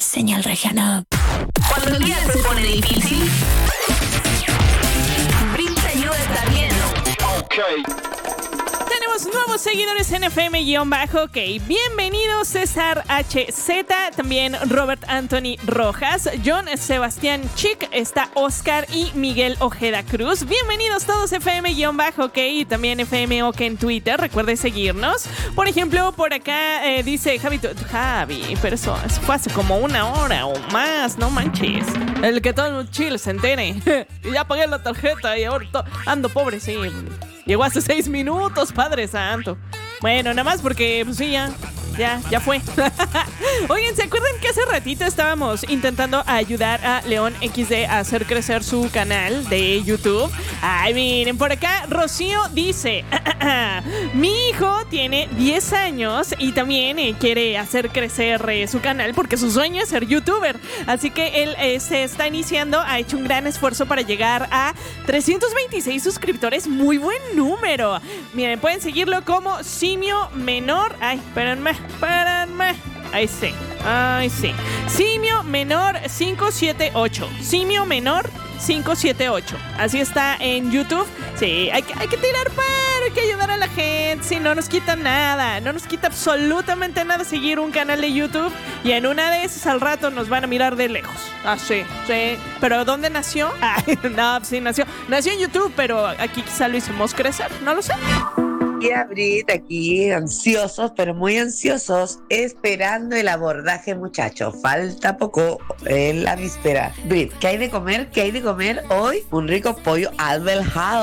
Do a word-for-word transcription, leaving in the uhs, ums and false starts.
Señal Regional. Cuando el día se pone difícil, Brit te ayuda a estar bien. Ok. Tenemos nuevos seguidores en F M-OK. Bienvenido César H Z, también Robert Anthony Rojas, John Sebastián Chic, está Oscar y Miguel Ojeda Cruz. Bienvenidos todos F M-OK y también F M-OK en Twitter. Recuerde seguirnos. Por ejemplo, por acá eh, dice Javi, Javi, pero eso, eso fue hace como una hora o más, no manches. El que todo el chile se entere. Y ya pagué la tarjeta y ahora to- ando pobre, sí. Llegó hace seis minutos, Padre Santo. Bueno, nada más porque, pues sí, ya, ya, ya fue. Oigan, ¿se acuerdan que hace ratito estábamos intentando ayudar a León equis de a hacer crecer su canal de YouTube? Ay, miren, por acá Rocío dice, mi hijo tiene diez años y también eh, quiere hacer crecer eh, su canal porque su sueño es ser youtuber. Así que él eh, se está iniciando, ha hecho un gran esfuerzo para llegar a trescientos veintiséis suscriptores. Muy buen número. Miren, pueden seguirlo como Simio Menor. Ay, espérenme, espérenme. Ahí sí, ahí sí. Simio Menor cinco siete ocho. Simio Menor cinco siete ocho. Así está en YouTube. Sí, hay que, hay que tirar paro, hay que ayudar a la gente. Sí, no nos quita nada. No nos quita absolutamente nada seguir un canal de YouTube. Y en una de esas al rato nos van a mirar de lejos. Ah, sí, sí. ¿Pero dónde nació? Ah, no, sí, nació. Nació en YouTube, pero aquí quizá lo hicimos crecer. No lo sé. Y a Brit aquí, ansiosos, pero muy ansiosos, esperando el abordaje, muchachos. Falta poco en la víspera. Brit, ¿qué hay de comer? ¿Qué hay de comer hoy? Un rico pollo Albert House.